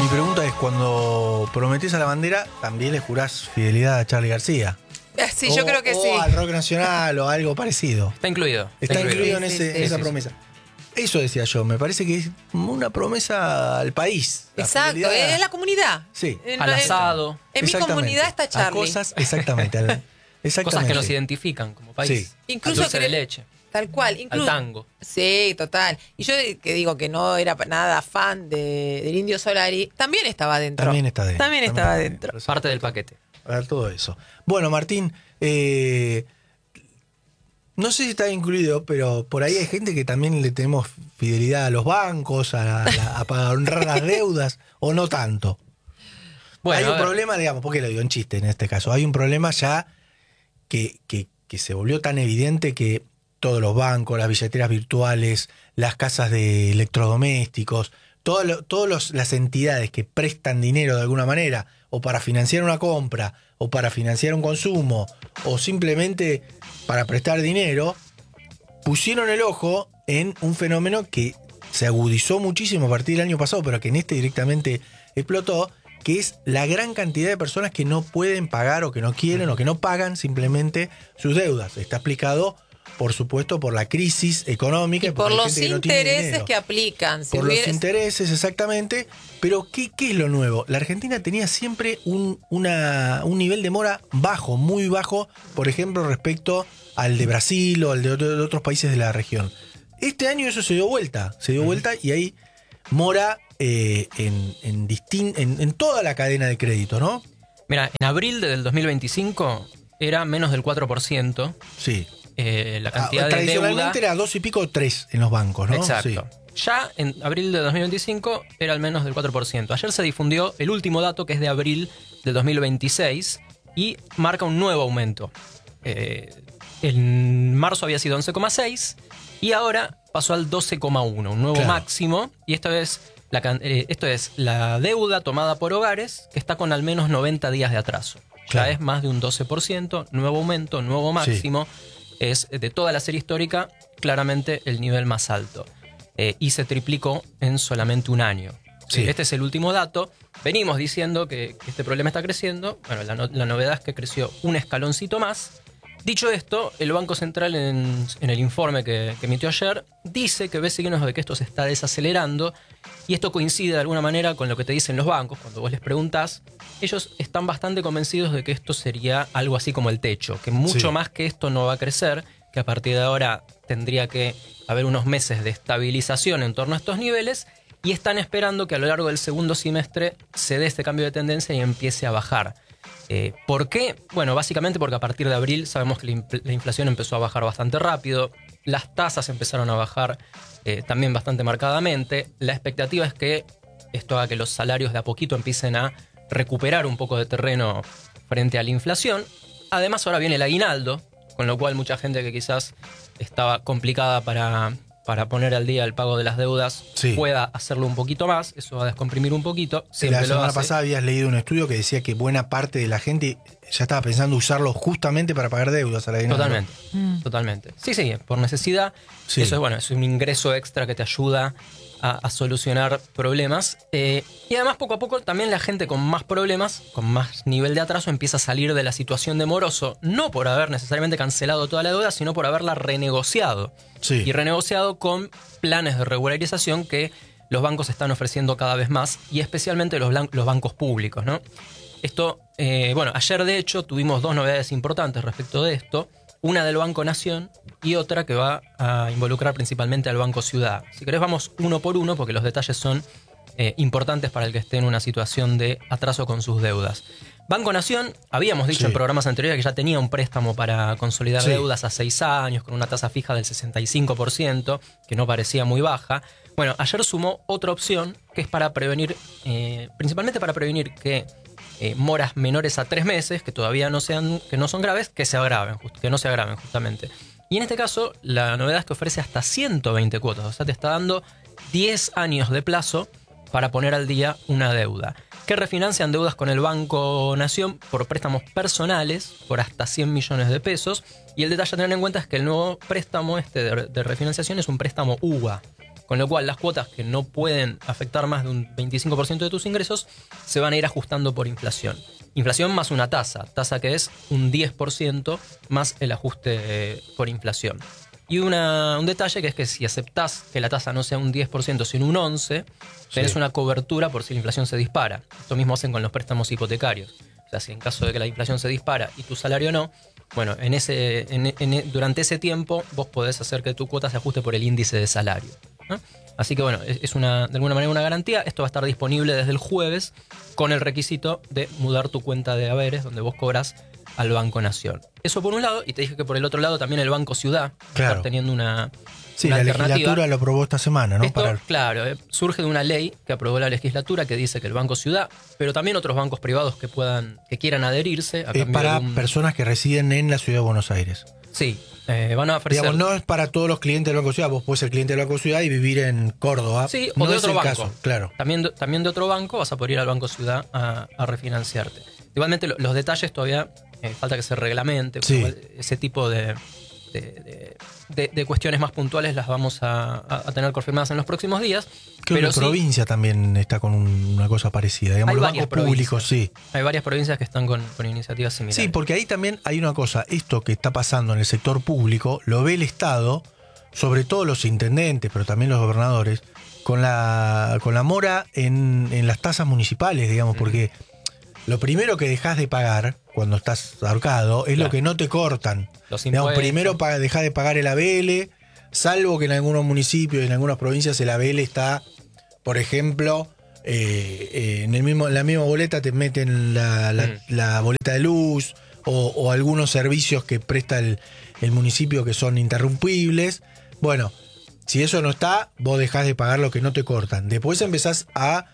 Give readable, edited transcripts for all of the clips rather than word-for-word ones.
Mi pregunta es, cuando prometés a la bandera, ¿también le jurás fidelidad a Charly García? Sí, yo creo que sí. O al rock nacional o algo parecido. Está incluido. Está incluido en Sí, esa promesa. Eso decía yo, me parece que es una promesa al país. Exacto, es la comunidad. Sí. Al asado. En mi comunidad está Charly. A cosas, exactamente. Exactamente. Cosas que nos identifican como país. Sí. Incluso al dulce de leche. Tal cual. Incluso, Al tango. Sí, total. Y yo que digo que no era nada fan del Indio Solari, también estaba dentro. También está dentro. También estaba dentro. Parte del paquete. A ver, todo eso. Bueno, Martín, no sé si está incluido, pero por ahí hay gente que también le tenemos fidelidad a los bancos, para honrar las deudas, o no tanto. Bueno, hay un problema, digamos, porque lo digo en chiste en este caso, hay un problema ya que se volvió tan evidente que todos los bancos, las billeteras virtuales, las casas de electrodomésticos, todas las entidades que prestan dinero de alguna manera, o para financiar una compra, o para financiar un consumo, o simplemente para prestar dinero, pusieron el ojo en un fenómeno que se agudizó muchísimo a partir del año pasado, pero que en este directamente explotó, que es la gran cantidad de personas que no pueden pagar o que no quieren o que no pagan simplemente sus deudas. Está explicado, por supuesto, por la crisis económica. Y por los intereses que aplican. Por los intereses, exactamente. Pero, ¿qué es lo nuevo? La Argentina tenía siempre un nivel de mora bajo, muy bajo, por ejemplo, respecto al de Brasil o al de otros países de la región. Este año eso se dio vuelta. Y hay mora en toda la cadena de crédito, ¿no? Mira, en abril del 2025 era menos del 4%. Sí. La cantidad de deuda. Tradicionalmente era 2 y pico, 3 en los bancos, ¿no? Exacto. Sí. Ya en abril de 2025 era al menos del 4%. Ayer se difundió el último dato, que es de abril del 2026, y marca un nuevo aumento. En marzo había sido 11,6 y ahora pasó al 12,1, un nuevo máximo. Y esto es la deuda tomada por hogares que está con al menos 90 días de atraso. Ya es más de un 12%, nuevo aumento, nuevo máximo. Sí. Es de toda la serie histórica claramente el nivel más alto. Y se triplicó en solamente un año. Sí. Este es el último dato. Venimos diciendo que este problema está creciendo. Bueno, la novedad es que creció un escaloncito más. Dicho esto, el Banco Central en el informe que emitió ayer dice que ve signos de que esto se está desacelerando, y esto coincide de alguna manera con lo que te dicen los bancos. Cuando vos les preguntás, ellos están bastante convencidos de que esto sería algo así como el techo, que mucho más que esto no va a crecer, que a partir de ahora tendría que haber unos meses de estabilización en torno a estos niveles, y están esperando que a lo largo del segundo semestre se dé este cambio de tendencia y empiece a bajar. ¿Por qué? Bueno, básicamente porque a partir de abril sabemos que la inflación empezó a bajar bastante rápido, las tasas empezaron a bajar también bastante marcadamente. La expectativa es que esto haga que los salarios de a poquito empiecen a recuperar un poco de terreno frente a la inflación. Además, ahora viene el aguinaldo, con lo cual mucha gente que quizás estaba complicada para poner al día el pago de las deudas pueda hacerlo un poquito más. Eso va a descomprimir un poquito. La semana pasada habías leído un estudio que decía que buena parte de la gente ya estaba pensando usarlo justamente para pagar deudas a la dinero. Totalmente. Sí, por necesidad. Sí. Eso es un ingreso extra que te ayuda a solucionar problemas. Y además, poco a poco, también la gente con más problemas, con más nivel de atraso, empieza a salir de la situación de moroso, no por haber necesariamente cancelado toda la deuda, sino por haberla renegociado. Sí. Y renegociado con planes de regularización que los bancos están ofreciendo cada vez más, y especialmente los bancos públicos, ¿no? Esto, ayer de hecho tuvimos dos novedades importantes respecto de esto. Una del Banco Nación y otra que va a involucrar principalmente al Banco Ciudad. Si querés vamos uno por uno, porque los detalles son importantes para el que esté en una situación de atraso con sus deudas. Banco Nación, habíamos dicho en programas anteriores que ya tenía un préstamo para consolidar deudas a 6 años con una tasa fija del 65%, que no parecía muy baja. Bueno, ayer sumó otra opción que es para prevenir, principalmente para prevenir que moras menores a 3 meses, que todavía no son graves, que no se agraven justamente. Y en este caso, la novedad es que ofrece hasta 120 cuotas, o sea, te está dando 10 años de plazo para poner al día una deuda, que refinancian deudas con el Banco Nación por préstamos personales por hasta 100 millones de pesos. Y el detalle a tener en cuenta es que el nuevo préstamo de refinanciación es un préstamo UVA. Con lo cual, las cuotas que no pueden afectar más de un 25% de tus ingresos se van a ir ajustando por inflación. Inflación más una tasa que es un 10% más el ajuste por inflación. Y un detalle que es que si aceptás que la tasa no sea un 10%, sino un 11%, tenés una cobertura por si la inflación se dispara. Esto mismo hacen con los préstamos hipotecarios. O sea, si en caso de que la inflación se dispara y tu salario no, bueno, durante ese tiempo vos podés hacer que tu cuota se ajuste por el índice de salario, ¿no? Así que bueno, es de alguna manera una garantía. Esto va a estar disponible desde el jueves con el requisito de mudar tu cuenta de haberes, donde vos cobras al Banco Nación. Eso por un lado, y te dije que por el otro lado también el Banco Ciudad está teniendo una la legislatura lo aprobó esta semana, ¿no? Esto, claro, surge de una ley que aprobó la legislatura que dice que el Banco Ciudad, pero también otros bancos privados que quieran adherirse. Es para personas que residen en la Ciudad de Buenos Aires. Sí, van a ofrecer... Digamos, no es para todos los clientes del Banco Ciudad. Vos podés ser cliente del Banco Ciudad y vivir en Córdoba. Sí, o de otro banco. Caso, claro. También de otro banco vas a poder ir al Banco Ciudad a refinanciarte. Igualmente los detalles todavía falta que se reglamente. Sí. Ese tipo de cuestiones más puntuales las vamos a tener confirmadas en los próximos días. Creo que la provincia también está con una cosa parecida. Digamos, los bancos públicos, sí. Hay varias provincias que están con iniciativas similares. Sí, porque ahí también hay una cosa. Esto que está pasando en el sector público lo ve el Estado, sobre todo los intendentes, pero también los gobernadores, con la mora en las tasas municipales, digamos, porque lo primero que dejás de pagar cuando estás ahorcado es lo que no te cortan. Los digamos, primero dejás de pagar el ABL, salvo que en algunos municipios y en algunas provincias el ABL está, por ejemplo, en la misma boleta te meten la boleta de luz o algunos servicios que presta el municipio que son interrumpibles. Bueno, si eso no está, vos dejás de pagar lo que no te cortan. Después empezás a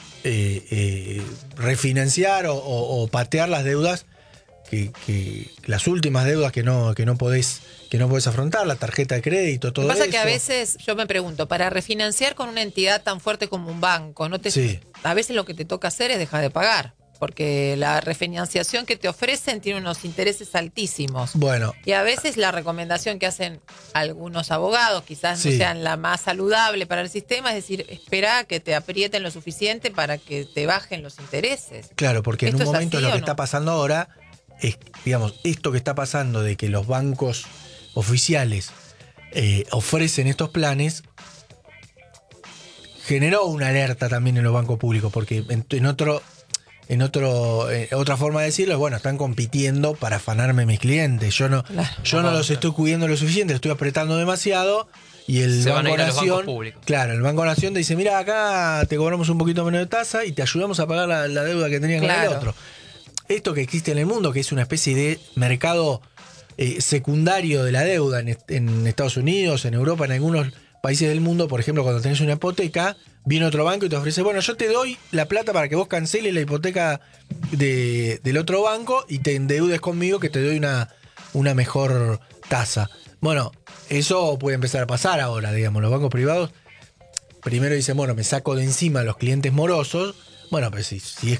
refinanciar o patear las deudas que las últimas deudas que no podés afrontar, la tarjeta de crédito, todo eso. Lo que pasa que a veces yo me pregunto, para refinanciar con una entidad tan fuerte como un banco, a veces lo que te toca hacer es dejar de pagar, porque la refinanciación que te ofrecen tiene unos intereses altísimos. Bueno. Y a veces la recomendación que hacen algunos abogados, quizás no sean la más saludable para el sistema, es decir, espera que te aprieten lo suficiente para que te bajen los intereses. Claro, porque en un momento lo que está pasando ahora es, digamos, esto que está pasando de que los bancos oficiales ofrecen estos planes generó una alerta también en los bancos públicos, porque otra forma de decirlo es, bueno, están compitiendo para afanarme mis clientes. Yo no los estoy cubriendo lo suficiente, estoy apretando demasiado y el Banco Nación, claro, el Banco Nación te dice, mira, acá te cobramos un poquito menos de tasa y te ayudamos a pagar la deuda que tenías con el otro. Esto que existe en el mundo, que es una especie de mercado secundario de la deuda en Estados Unidos, en Europa, en algunos países del mundo, por ejemplo, cuando tenés una hipoteca, viene otro banco y te ofrece, bueno, yo te doy la plata para que vos canceles la hipoteca del otro banco y te endeudes conmigo que te doy una mejor tasa. Bueno, eso puede empezar a pasar ahora, digamos, los bancos privados primero dicen, bueno, me saco de encima a los clientes morosos, bueno, pues si es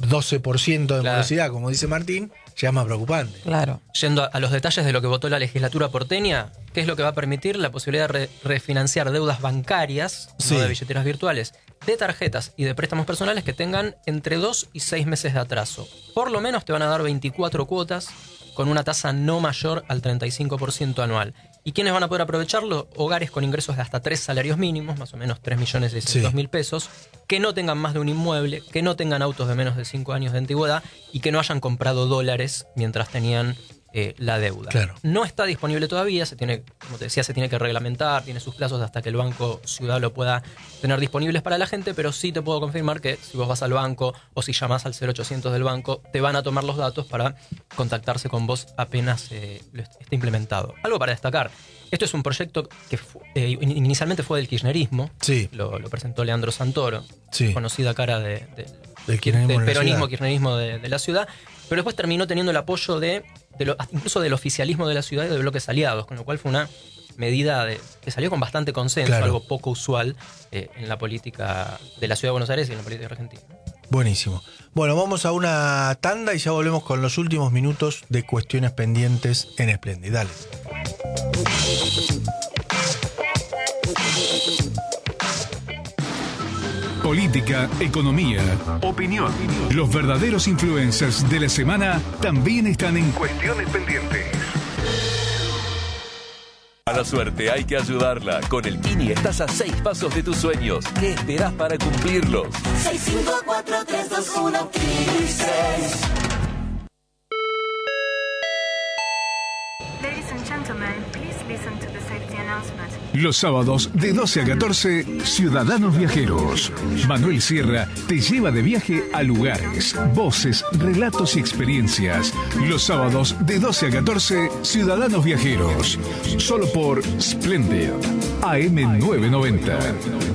12% de morosidad, como dice Martín, ya es más preocupante. Claro. Yendo a los detalles de lo que votó la legislatura porteña, ¿qué es lo que va a permitir? La posibilidad de refinanciar deudas bancarias, no de billeteras virtuales, de tarjetas y de préstamos personales que tengan entre 2 y 6 meses de atraso. Por lo menos te van a dar 24 cuotas con una tasa no mayor al 35% anual. ¿Y quiénes van a poder aprovecharlo? Hogares con ingresos de hasta 3 salarios mínimos, más o menos 3.600.000 pesos, que no tengan más de un inmueble, que no tengan autos de menos de 5 años de antigüedad y que no hayan comprado dólares mientras tenían la deuda. Claro. No está disponible todavía, como te decía, se tiene que reglamentar, tiene sus plazos hasta que el Banco Ciudad lo pueda tener disponibles para la gente, pero sí te puedo confirmar que si vos vas al banco o si llamás al 0800 del banco, te van a tomar los datos para contactarse con vos apenas esté implementado. Algo para destacar, esto es un proyecto que inicialmente fue del kirchnerismo, lo presentó Leandro Santoro, conocida cara del peronismo, kirchnerismo de la ciudad, pero después terminó teniendo el apoyo incluso del oficialismo de la ciudad y de bloques aliados, con lo cual fue una medida que salió con bastante consenso, algo poco usual en la política de la ciudad de Buenos Aires y en la política argentina. Buenísimo. Bueno, vamos a una tanda y ya volvemos con los últimos minutos de Cuestiones Pendientes en Splendid. Dale. política, economía, opinión. Los verdaderos influencers de la semana también están en Cuestiones Pendientes. A la suerte hay que ayudarla. Con el Kini estás a 6 pasos de tus sueños. ¿Qué esperás para cumplirlos? 6, 5, 4, 3, 2, 1, Kini 6. Ladies and gentlemen, please listen to the safety announcement. Los sábados de 12 a 14, Ciudadanos Viajeros. Manuel Sierra te lleva de viaje a lugares, voces, relatos y experiencias. Los sábados de 12 a 14, Ciudadanos Viajeros. Solo por Splendid AM 990.